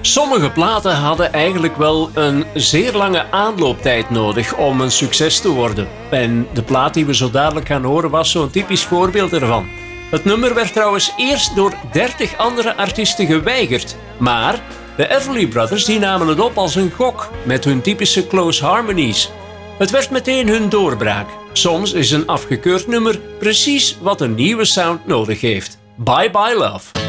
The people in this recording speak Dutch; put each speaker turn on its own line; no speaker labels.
Sommige platen hadden eigenlijk wel een zeer lange aanlooptijd nodig om een succes te worden. En de plaat die we zo dadelijk gaan horen was zo'n typisch voorbeeld ervan. Het nummer werd trouwens eerst door 30 andere artiesten geweigerd. Maar de Everly Brothers die namen het op als een gok met hun typische close harmonies. Het werd meteen hun doorbraak. Soms is een afgekeurd nummer precies wat een nieuwe sound nodig heeft. Bye Bye Love.